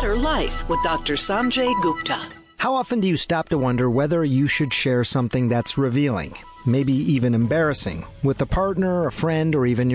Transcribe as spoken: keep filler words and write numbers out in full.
Better Life with Doctor Sanjay Gupta. How often do you stop to wonder whether you should share something that's revealing, maybe even embarrassing, with a partner, a friend, or even your